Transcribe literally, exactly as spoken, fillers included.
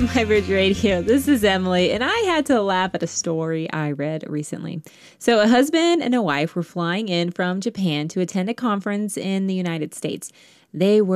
My Bridge Radio. This is Emily, and I had to laugh at a story I read recently. So, a husband and a wife were flying in from Japan to attend a conference in the United States. They were